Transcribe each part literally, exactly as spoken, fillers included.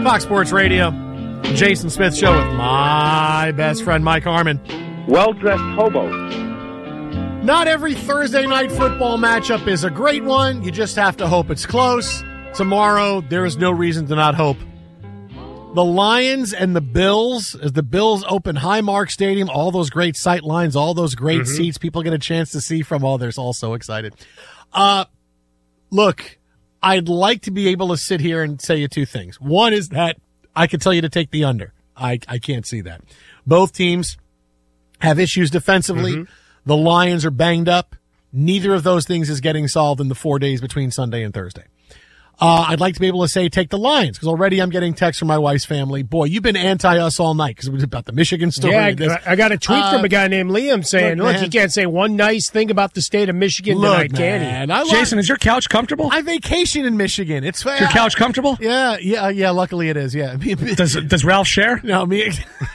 Fox Sports Radio, Jason Smith Show with my best friend, Mike Harmon. Well-dressed hobo. Not every Thursday night football matchup is a great one. You just have to hope it's close. Tomorrow, there is no reason to not hope. The Lions and the Bills, as the Bills open Highmark Stadium, all those great sight lines, all those great mm-hmm. seats people get a chance to see from. Oh, they're all so excited. Uh, look, I'd like to be able to sit here and tell you two things. One is that I could tell you to take the under. I, I can't see that. Both teams have issues defensively. Mm-hmm. The Lions are banged up. Neither of those things is getting solved in the four days between Sunday and Thursday. Uh, I'd like to be able to say take the Lions, because already I'm getting texts from my wife's family. Boy, you've been anti-us all night because it was about the Michigan story. Yeah, this. I got a tweet uh, from a guy named Liam saying, look, look you can't say one nice thing about the state of Michigan look, tonight, can you? Jason, is your couch comfortable? I vacation in Michigan. It's Is your couch comfortable? Yeah, yeah, yeah, luckily it is, yeah. Does does Ralph share? No, me,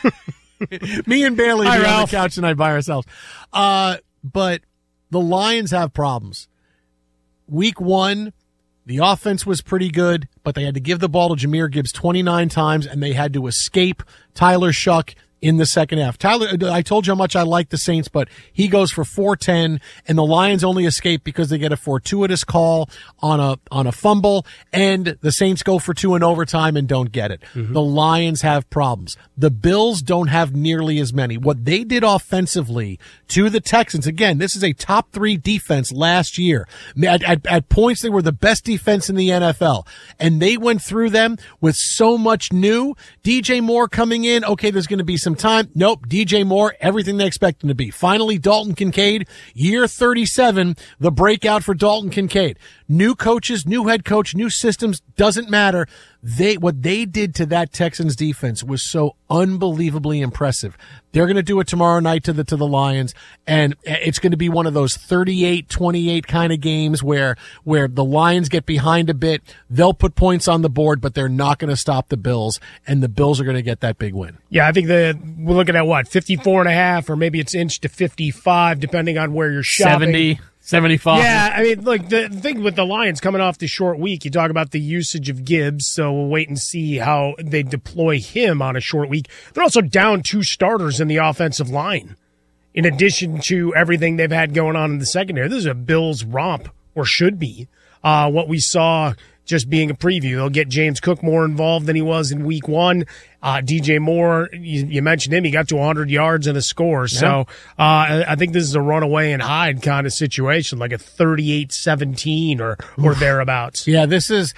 me and Bailey Hi, be Ralph. on the couch tonight by ourselves. Uh, but the Lions have problems. Week one, the offense was pretty good, but they had to give the ball to Jahmyr Gibbs twenty-nine times, and they had to escape Tyler Shuck in the second half. Tyler, I told you how much I like the Saints, but he goes for four ten, and the Lions only escape because they get a fortuitous call on a on a fumble, and the Saints go for two in overtime and don't get it. Mm-hmm. The Lions have problems. The Bills don't have nearly as many. What they did offensively to the Texans, again, this is a top three defense last year. At, at, at points, they were the best defense in the N F L, and they went through them with so much new. D J Moore coming in, okay, there's going to be some time. Nope, D J Moore, everything they expect him to be. Finally, Dalton Kincaid, year thirty-seven, the breakout for Dalton Kincaid. New coaches, new head coach, new systems, doesn't matter. They, what they did to that Texans defense was so unbelievably impressive. They're going to do it tomorrow night to the, to the Lions, and it's going to be one of those thirty-eight twenty-eight kind of games where, where the Lions get behind a bit. They'll put points on the board, but they're not going to stop the Bills, and the Bills are going to get that big win. Yeah, I think the, we're looking at what, fifty-four and a half, or maybe it's inched to fifty-five, depending on where you're shopping. seventy seventy-five. Yeah, I mean, look, the thing with the Lions coming off the short week, you talk about the usage of Gibbs, so we'll wait and see how they deploy him on a short week. They're also down two starters in the offensive line, in addition to everything they've had going on in the secondary. This is a Bills romp, or should be. Uh, what we saw just being a preview. They'll get James Cook more involved than he was in week one. Uh, D J Moore, you, you mentioned him. He got to one hundred yards and a score. Yeah. So uh, I think this is a runaway and hide kind of situation, like a thirty-eight seventeen or, or thereabouts. Yeah, this is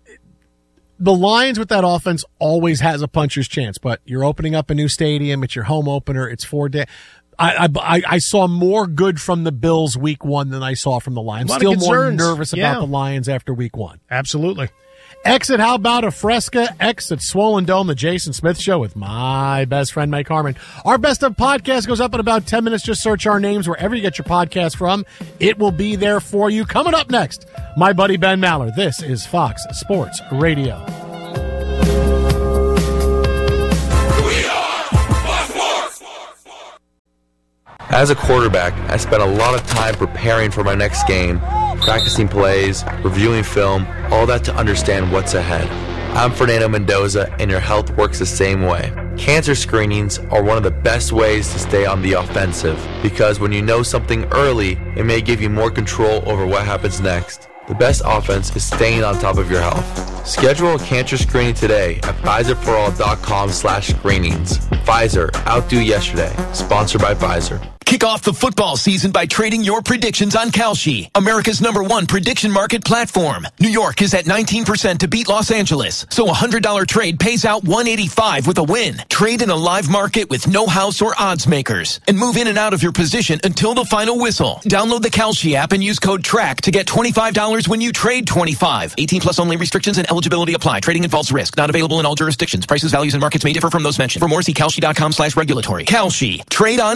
– the Lions with that offense always has a puncher's chance, but you're opening up a new stadium. It's your home opener. It's four days. I, I I saw more good from the Bills week one than I saw from the Lions. Still more nervous yeah. about the Lions after week one. Absolutely. Exit, how about a Fresca? Exit Swollen Dome, the Jason Smith Show with my best friend, Mike Harmon. Our Best of podcast goes up in about ten minutes. Just search our names wherever you get your podcast from. It will be there for you. Coming up next, my buddy Ben Maller. This is Fox Sports Radio. As a quarterback, I spent a lot of time preparing for my next game, practicing plays, reviewing film, all that to understand what's ahead. I'm Fernando Mendoza, and your health works the same way. Cancer screenings are one of the best ways to stay on the offensive, because when you know something early, it may give you more control over what happens next. The best offense is staying on top of your health. Schedule a cancer screening today at Pfizer For All dot com slash screenings. Pfizer, outdo yesterday. Sponsored by Pfizer. Kick off the football season by trading your predictions on Kalshi, America's number one prediction market platform. New York is at nineteen percent to beat Los Angeles, so a one hundred dollars trade pays out one eighty-five with a win. Trade in a live market with no house or odds makers, and move in and out of your position until the final whistle. Download the Kalshi app and use code TRACK to get twenty-five dollars when you trade twenty-five. eighteen plus only. Restrictions and eligibility apply. Trading involves risk. Not available in all jurisdictions. Prices, values, and markets may differ from those mentioned. For more, see Kalshi dot com slash regulatory. Kalshi. Trade on and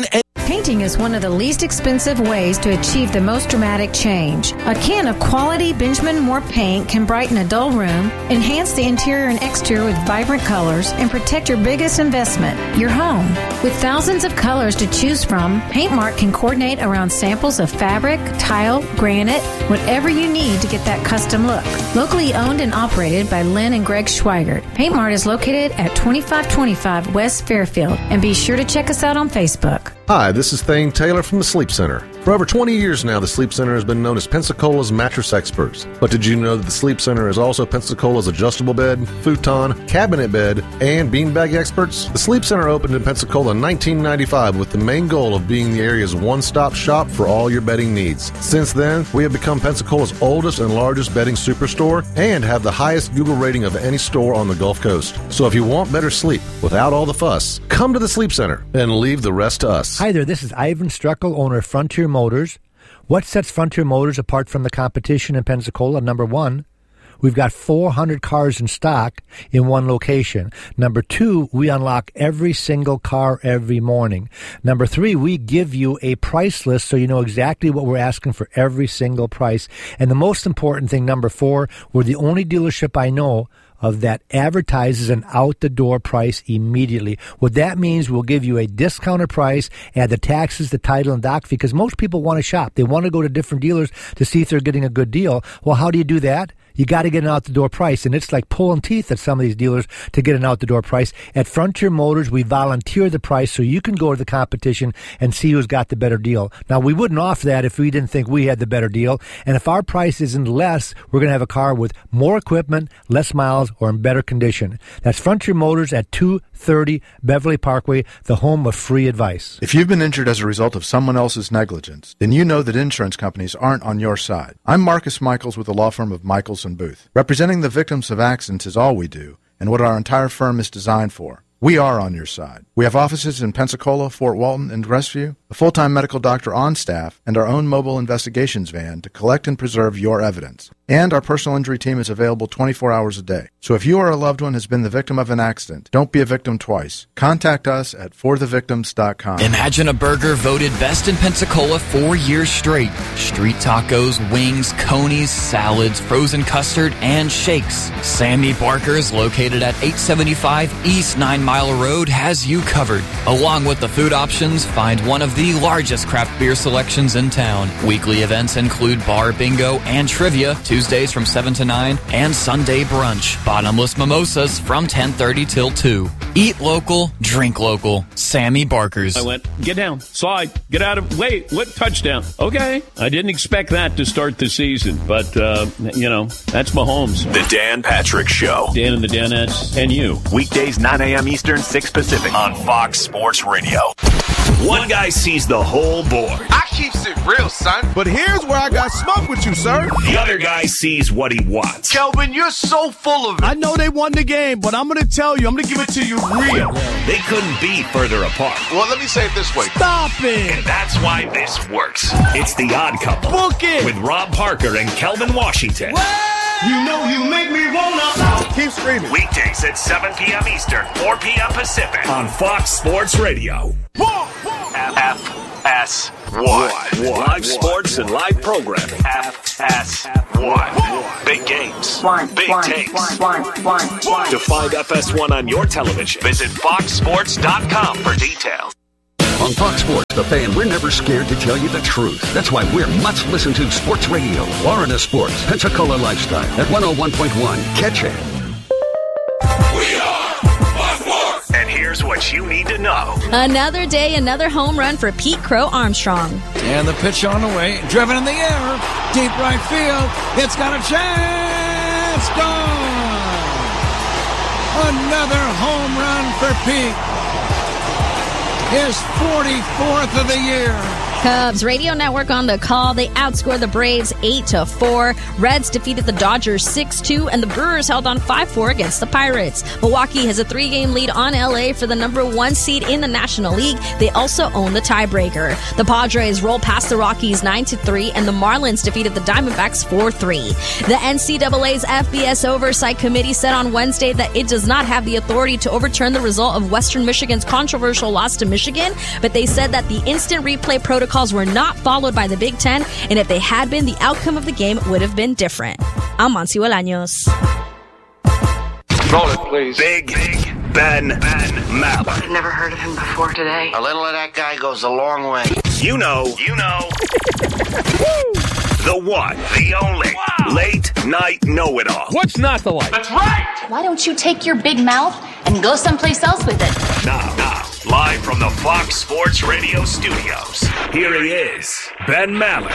Painting is one of the least expensive ways to achieve the most dramatic change. A can of quality Benjamin Moore paint can brighten a dull room, enhance the interior and exterior with vibrant colors, and protect your biggest investment, your home. With thousands of colors to choose from, PaintMart can coordinate around samples of fabric, tile, granite, whatever you need to get that custom look. Locally owned and operated by Lynn and Greg Schweigert, PaintMart is located at twenty-five twenty-five West Fairfield, and be sure to check us out on Facebook. Hi, this is Thane Taylor from the Sleep Center. For over twenty years now, the Sleep Center has been known as Pensacola's mattress experts. But did you know that the Sleep Center is also Pensacola's adjustable bed, futon, cabinet bed, and beanbag experts? The Sleep Center opened in Pensacola in nineteen ninety-five with the main goal of being the area's one-stop shop for all your bedding needs. Since then, we have become Pensacola's oldest and largest bedding superstore and have the highest Google rating of any store on the Gulf Coast. So if you want better sleep without all the fuss, come to the Sleep Center and leave the rest to us. Hi there, this is Ivan Struckel, owner of Frontier Motors. What sets Frontier Motors apart from the competition in Pensacola? Number one, we've got four hundred cars in stock in one location. Number two, we unlock every single car every morning. Number three, we give you a price list so you know exactly what we're asking for every single price. And the most important thing, number four, we're the only dealership I know of that advertises an out-the-door price immediately. What that means, we'll give you a discounted price, add the taxes, the title, and doc fee, because most people want to shop. They want to go to different dealers to see if they're getting a good deal. Well, how do you do that? You got to get an out-the-door price, and it's like pulling teeth at some of these dealers to get an out-the-door price. At Frontier Motors, we volunteer the price so you can go to the competition and see who's got the better deal. Now, we wouldn't offer that if we didn't think we had the better deal, and if our price isn't less, we're going to have a car with more equipment, less miles, or in better condition. That's Frontier Motors at two thirty Beverly Parkway, the home of free advice. If you've been injured as a result of someone else's negligence, then you know that insurance companies aren't on your side. I'm Marcus Michaels with the law firm of Michaels and Booth. Representing the victims of accidents is all we do, and what our entire firm is designed for. We are on your side. We have offices in Pensacola, Fort Walton, and Crestview, a full-time medical doctor on staff, and our own mobile investigations van to collect and preserve your evidence. And our personal injury team is available twenty-four hours a day. So if you or a loved one has been the victim of an accident, don't be a victim twice. Contact us at for the victims dot com. Imagine a burger voted best in Pensacola four years straight. Street tacos, wings, conies, salads, frozen custard, and shakes. Sammy Barker's, located at eight seventy-five East Nine Mile Road, has you covered. Along with the food options, find one of the largest craft beer selections in town. Weekly events include bar bingo and trivia, Tuesdays from seven to nine, and Sunday brunch. Bottomless mimosas from ten thirty till two. Eat local, drink local. Sammy Barker's. I went, get down, slide, get out of, wait, what touchdown? Okay. I didn't expect that to start the season, but, uh, you know, that's Mahomes. The Dan Patrick Show. Dan and the Danettes, and you. Weekdays, nine a.m. Eastern, six Pacific on Fox Sports Radio. One guy sees the whole board. I keeps it real, son. But here's where I got smoke with you, sir. The other guy sees what he wants. Kelvin, you're so full of it. I know they won the game, but I'm going to tell you, I'm going to give it to you real. They couldn't be further apart. Well, let me say it this way. Stop it. And that's why this works. It's The Odd Couple. Book it. With Rob Parker and Kelvin Washington. Well, you know you make me wanna. Keep screaming. Weekdays at seven p.m. Eastern, four p.m. Pacific on Fox Sports Radio. F S one. Live sports and live programming. F S one. Big games. Big takes. To find F S one on your television, visit fox sports dot com for details. On Fox Sports, The Fan, we're never scared to tell you the truth. That's why we're much listened to sports radio. Florida Sports, Pensacola Lifestyle at one oh one point one. Catch it. We are Fox Sports. And here's what you need to know. Another day, another home run for Pete Crow Armstrong. And the pitch on the way, driven in the air, deep right field. It's got a chance. Gone. Another home run for Pete. His forty-fourth of the year. Cubs radio network on the call. They outscored the Braves eight to four. Reds defeated the Dodgers six two, and the Brewers held on five four against the Pirates. Milwaukee has a three-game lead on L A for the number one seed in the National League. They also own the tiebreaker. The Padres rolled past the Rockies nine to three, and the Marlins defeated the Diamondbacks four three. The N C double A's F B S Oversight Committee said on Wednesday that it does not have the authority to overturn the result of Western Michigan's controversial loss to Michigan, but they said that the instant replay protocols were not followed by the Big Ten, and if they had been, the outcome of the game would have been different. I'm Monty Bolaños. Roll it, please. Big, Big Ben, Ben Maller. I've never heard of him before today. A little of that guy goes a long way. You know, you know. The one, the only, wow. Late night know-it-all. What's not to like? That's right. Why don't you take your big mouth and go someplace else with it? Now, now, live from the Fox Sports Radio studios, here he is, Ben Maller.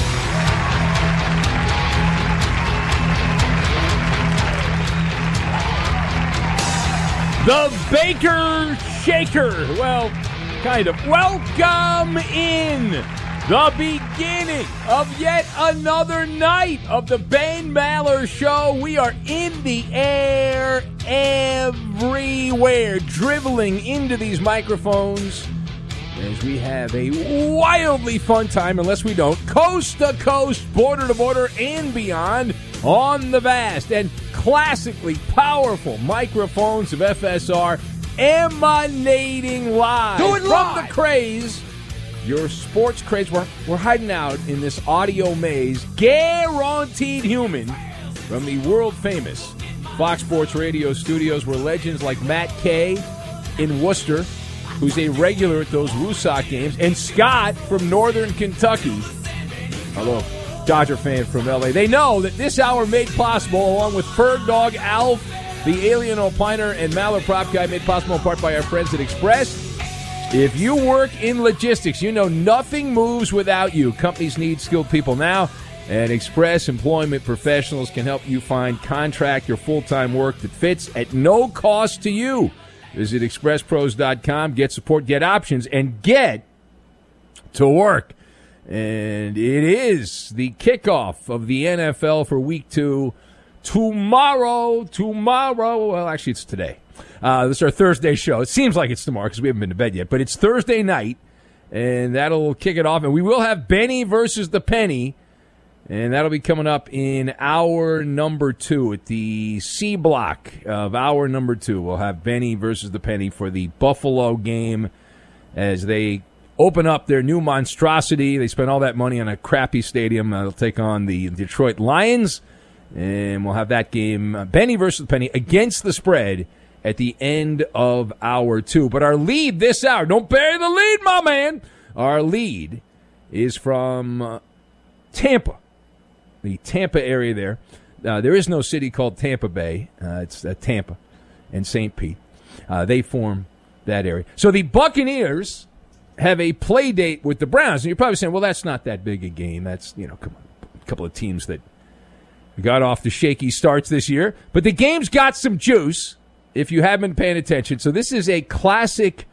The Baker Shaker. Well, kind of. Welcome in. The beginning of yet another night of the Ben Maller Show. We are in the air everywhere, dribbling into these microphones as we have a wildly fun time, unless we don't, coast to coast, border to border, and beyond on the vast and classically powerful microphones of F S R, emanating live Do it from live. the craze. Your sports craze. We're, we're hiding out in this audio maze, guaranteed human, from the world-famous Fox Sports Radio studios, where legends like Matt Kay in Worcester, who's a regular at those Woosock games, and Scott from Northern Kentucky, hello, Dodger fan from L A. They know that this hour made possible, along with Ferg Dog, Alf, the Alien Opiner, and Maller Prop Guy, made possible in part by our friends at Express. If you work in logistics, you know nothing moves without you. Companies need skilled people now, and Express Employment Professionals can help you find contract or full-time work that fits at no cost to you. Visit express pros dot com, get support, get options, and get to work. And it is the kickoff of the N F L for week two. Tomorrow, tomorrow, well, actually it's today. Uh, this is our Thursday show. It seems like it's tomorrow because we haven't been to bed yet, but it's Thursday night, and that'll kick it off. And we will have Benny versus the Penny, and that'll be coming up in hour number two at the C block of hour number two. We'll have Benny versus the Penny for the Buffalo game as they open up their new monstrosity. They spent all that money on a crappy stadium. Uh, they'll take on the Detroit Lions, and we'll have that game, uh, Benny versus the Penny, against the spread at the end of hour two. But our lead this hour, don't bury the lead, my man. Our lead is from uh, Tampa, the Tampa area there. Uh, there is no city called Tampa Bay. Uh, it's uh, Tampa and Saint Pete. Uh, they form that area. So the Buccaneers have a play date with the Browns. And you're probably saying, well, that's not that big a game. That's, you know, come on, a couple of teams that got off the shaky starts this year. But the game's got some juice, if you haven't been paying attention. So this is a classic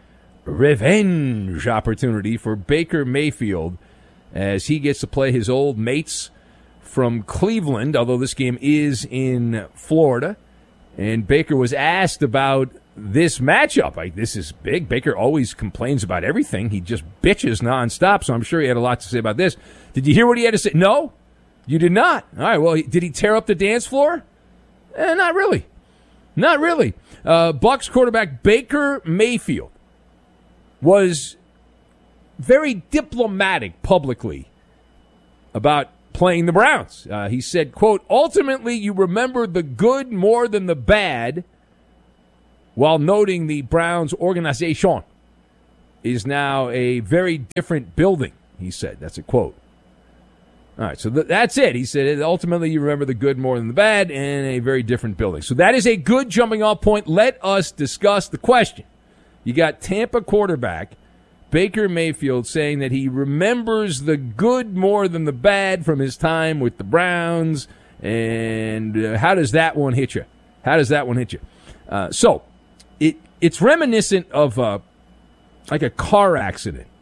revenge opportunity for Baker Mayfield as he gets to play his old mates from Cleveland, although this game is in Florida. And Baker was asked about this matchup. Like, this is big. Baker always complains about everything. He just bitches nonstop, so I'm sure he had a lot to say about this. Did you hear what he had to say? No? You did not? All right, well, did he tear up the dance floor? Eh, not really. Not really. Uh, Bucs quarterback Baker Mayfield was very diplomatic publicly about playing the Browns. Uh, he said, quote, ultimately you remember the good more than the bad, while noting the Browns organization is now a very different building, he said. That's a quote. All right, so th- that's it. He said, ultimately, you remember the good more than the bad and a very different building. So that is a good jumping off point. Let us discuss the question. You got Tampa quarterback Baker Mayfield saying that he remembers the good more than the bad from his time with the Browns. And uh, how does that one hit you? How does that one hit you? Uh, so it it's reminiscent of uh, like a car accident.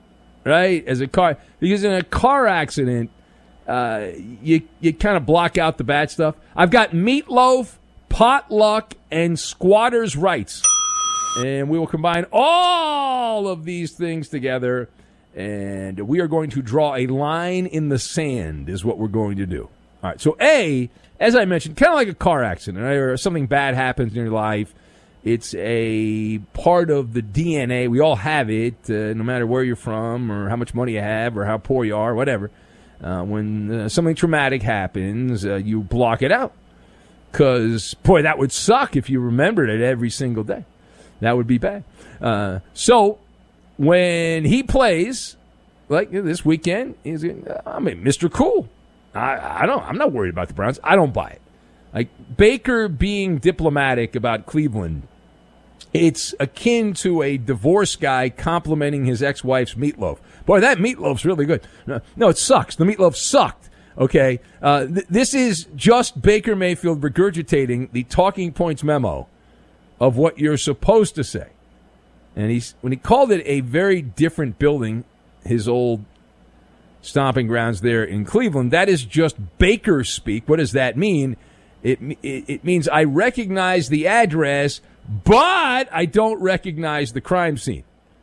right? As a car, because in a car accident, uh, you you kind of block out the bad stuff. I've got meatloaf, potluck, and squatters' rights, and we will combine all of these things together, and we are going to draw a line in the sand. Is what we're going to do. All right. So A, as I mentioned, kind of like a car accident, right? Or something bad happens in your life. It's a part of the D N A. We all have it, uh, no matter where you're from or how much money you have or how poor you are, whatever. Uh, when uh, something traumatic happens, uh, you block it out. Because, boy, that would suck if you remembered it every single day. That would be bad. Uh, so, when he plays, like this weekend, he's, I mean, Mister Cool. I, I don't, I'm not worried about the Browns. I don't buy it. Like, Baker being diplomatic about Cleveland, it's akin to a divorced guy complimenting his ex-wife's meatloaf. Boy, that meatloaf's really good. No, no it sucks. The meatloaf sucked, okay? Uh, th- this is just Baker Mayfield regurgitating the talking points memo of what you're supposed to say. And he's when he called it a very different building, his old stomping grounds there in Cleveland, that is just Baker speak. What does that mean? It, it it means I recognize the address, but I don't recognize the crime scene.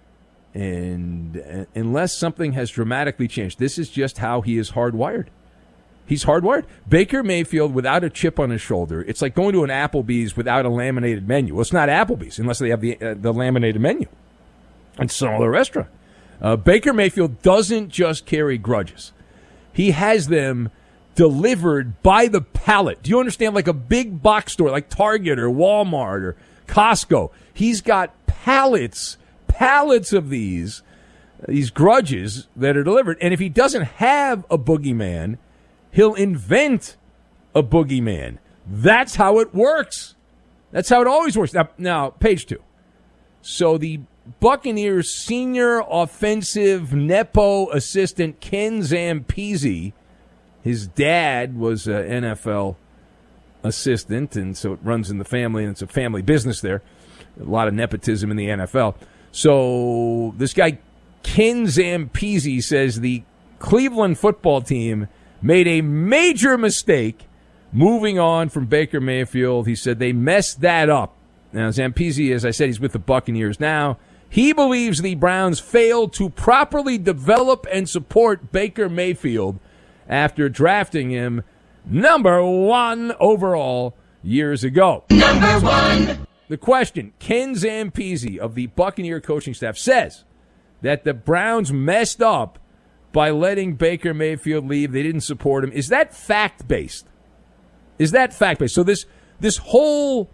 And uh, unless something has dramatically changed, this is just how he is hardwired. He's hardwired. Baker Mayfield without a chip on his shoulder, it's like going to an Applebee's without a laminated menu. Well, it's not Applebee's unless they have the uh, the laminated menu. It's some other restaurant. Uh, Baker Mayfield doesn't just carry grudges. He has them delivered by the pallet. Do you understand? Like a big box store like Target or Walmart or Costco. He's got pallets, pallets of these, these grudges that are delivered. And if he doesn't have a boogeyman, he'll invent a boogeyman. That's how it works. That's how it always works. Now, now page two. So the Buccaneers senior offensive Nepo assistant Ken Zampese, his dad was an N F L assistant, and so it runs in the family, and it's a family business there. A lot of nepotism in the N F L. So this guy, Ken Zampese, says the Cleveland football team made a major mistake moving on from Baker Mayfield. He said they messed that up. Now, Zampese, as I said, he's with the Buccaneers now. He believes the Browns failed to properly develop and support Baker Mayfield after drafting him number one overall years ago. Number one. The question, Ken Zampese of the Buccaneer coaching staff says that the Browns messed up by letting Baker Mayfield leave. They didn't support him. Is that fact-based? Is that fact-based? So this this whole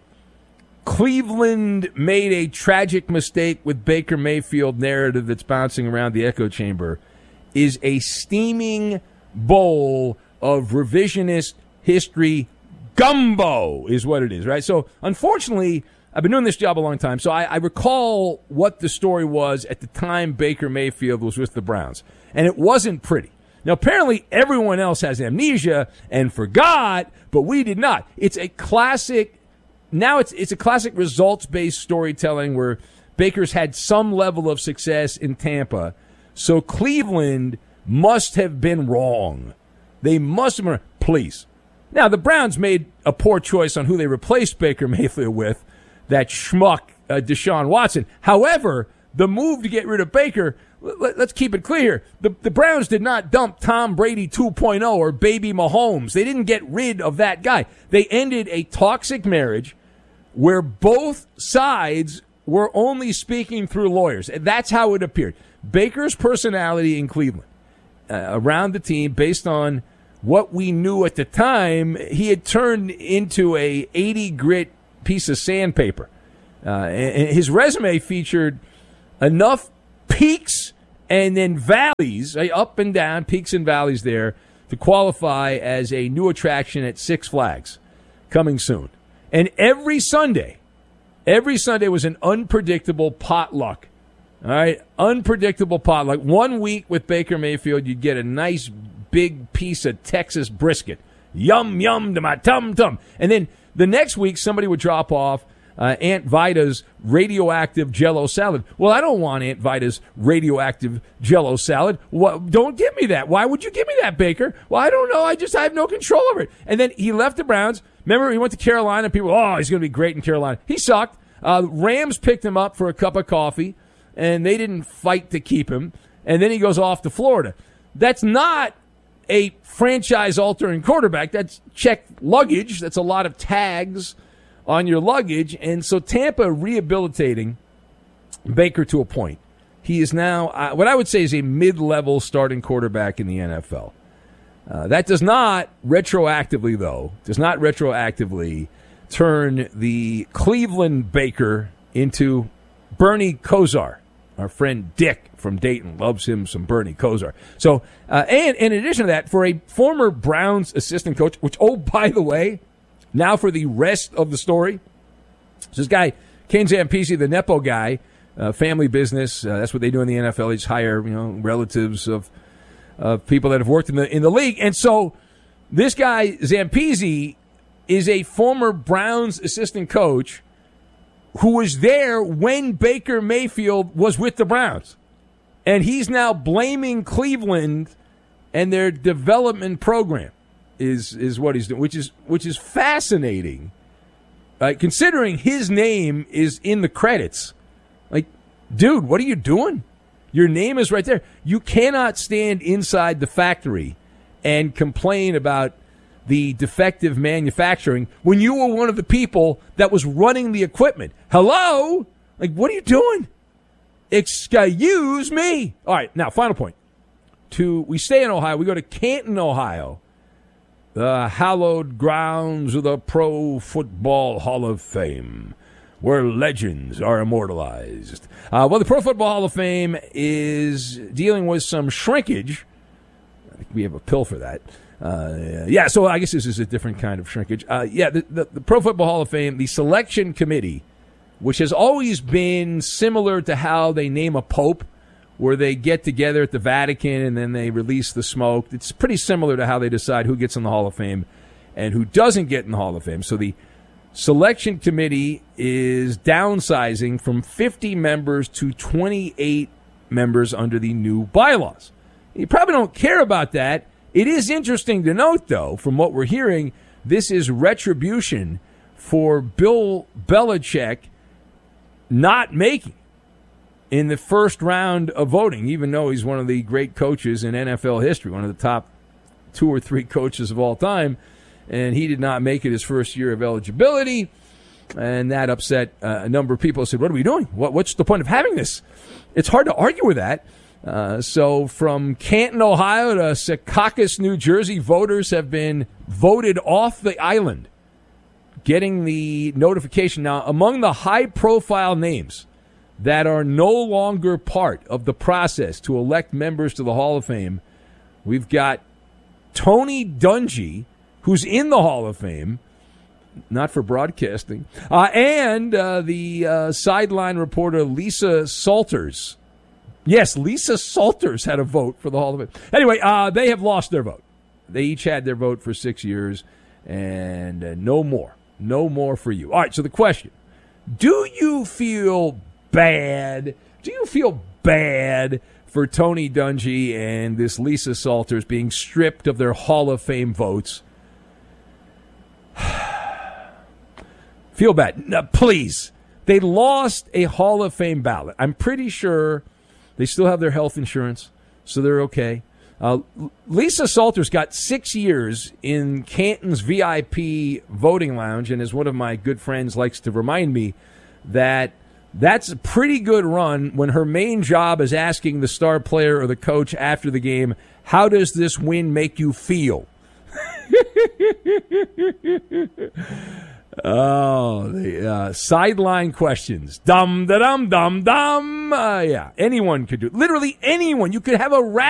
Cleveland made a tragic mistake with Baker Mayfield narrative that's bouncing around the echo chamber is a steaming bowl of revisionist history gumbo is what it is, right? So, unfortunately, I've been doing this job a long time, so I, I recall what the story was at the time Baker Mayfield was with the Browns, and it wasn't pretty. Now, apparently, everyone else has amnesia and forgot, but we did not. It's a classic, now it's it's a classic results-based storytelling where Baker's had some level of success in Tampa, so Cleveland must have been wrong. They must have been wrong. Please. Now, the Browns made a poor choice on who they replaced Baker Mayfield with, that schmuck uh, Deshaun Watson. However, the move to get rid of Baker, let, let's keep it clear, the, the Browns did not dump Tom Brady two point oh or baby Mahomes. They didn't get rid of that guy. They ended a toxic marriage where both sides were only speaking through lawyers. That's how it appeared. Baker's personality in Cleveland, uh, around the team, based on what we knew at the time, he had turned into a eighty grit piece of sandpaper. Uh, and his resume featured enough peaks and then valleys, up and down, peaks and valleys there, to qualify as a new attraction at Six Flags coming soon. And every Sunday, every Sunday was an unpredictable potluck. All right, unpredictable potluck. One week with Baker Mayfield, you'd get a nice big piece of Texas brisket. Yum, yum to my tum-tum. And then the next week, somebody would drop off uh, Aunt Vida's radioactive Jell-O salad. Well, I don't want Aunt Vida's radioactive Jell-O salad. What, don't give me that. Why would you give me that, Baker? Well, I don't know. I just I have no control over it. And then he left the Browns. Remember, he went to Carolina. People, oh, he's going to be great in Carolina. He sucked. Uh, Rams picked him up for a cup of coffee, and they didn't fight to keep him. And then he goes off to Florida. That's not a franchise-altering quarterback. That's checked luggage. That's a lot of tags on your luggage. And so Tampa rehabilitating Baker to a point. He is now uh, what I would say is a mid-level starting quarterback in the N F L. Uh, that does not retroactively, though, does not retroactively turn the Cleveland Baker into Bernie Kosar. Our friend Dick from Dayton loves him some Bernie Kosar. So, uh, and, and in addition to that, for a former Browns assistant coach, which, oh, by the way, now for the rest of the story, this guy, Ken Zampese, the Nepo guy, uh, family business, uh, that's what they do in the N F L. They just hire, you know, relatives of of people that have worked in the in the league. And so this guy, Zampese, is a former Browns assistant coach who was there when Baker Mayfield was with the Browns. And he's now blaming Cleveland and their development program is is what he's doing, which is which is fascinating, uh, considering his name is in the credits. Like, dude, what are you doing? Your name is right there. You cannot stand inside the factory and complain about the defective manufacturing when you were one of the people that was running the equipment. Hello? Like, what are you doing? Excuse me. All right, now, final point. To we stay in Ohio. We go to Canton, Ohio, the hallowed grounds of the Pro Football Hall of Fame, where legends are immortalized. Uh, well, the Pro Football Hall of Fame is dealing with some shrinkage. I think we have a pill for that. Uh, yeah, so I guess this is a different kind of shrinkage. Uh, yeah, the, the, the Pro Football Hall of Fame, the selection committee, which has always been similar to how they name a pope, where they get together at the Vatican and then they release the smoke. It's pretty similar to how they decide who gets in the Hall of Fame and who doesn't get in the Hall of Fame. So the selection committee is downsizing from fifty members to twenty-eight members under the new bylaws. You probably don't care about that. It is interesting to note, though, from what we're hearing, this is retribution for Bill Belichick not making in the first round of voting, even though he's one of the great coaches in N F L history, one of the top two or three coaches of all time, and he did not make it his first year of eligibility, and that upset uh, a number of people. Said, what are we doing? What, what's the point of having this? It's hard to argue with that. Uh, so from Canton, Ohio to Secaucus, New Jersey, voters have been voted off the island, getting the notification. Now, among the high-profile names that are no longer part of the process to elect members to the Hall of Fame, we've got Tony Dungy, who's in the Hall of Fame, not for broadcasting, uh, and uh, the uh, sideline reporter Lisa Salters. Yes, Lisa Salters had a vote for the Hall of Fame. Anyway, uh, they have lost their vote. They each had their vote for six years, and uh, no more. No more for you. All right, so the question, do you feel bad? Do you feel bad for Tony Dungy and this Lisa Salters being stripped of their Hall of Fame votes? Feel bad. No, please. They lost a Hall of Fame ballot. I'm pretty sure they still have their health insurance, so they're okay. Uh, Lisa Salters got six years in Canton's V I P voting lounge, and as one of my good friends likes to remind me, that that's a pretty good run when her main job is asking the star player or the coach after the game, how does this win make you feel? Oh, the uh, sideline questions. Dum, da, dum, dum, dum. Uh, yeah, anyone could do it. Literally anyone. You could have a rap